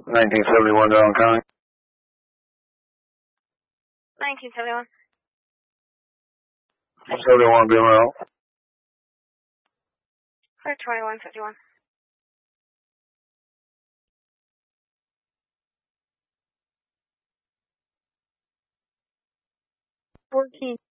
1971 Allen County. 1971. 71 BML. 52151. 14.